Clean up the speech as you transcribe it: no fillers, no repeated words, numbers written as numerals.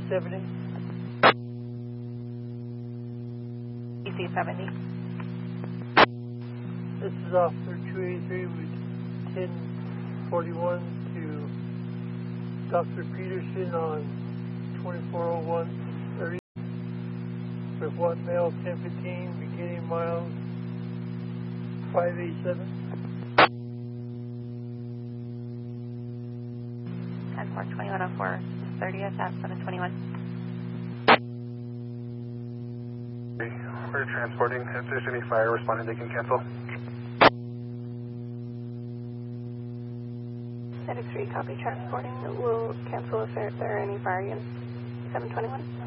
70. DC 70. This is Officer 283 with 1041 to Dr. Peterson on 2401 30. Report mail 1015, beginning miles 587. 10-4-2104, 30th at 721. We're transporting. If there's any fire responding, they can cancel. FedEx 3, copy transporting. We'll cancel if there are any fire units. 721.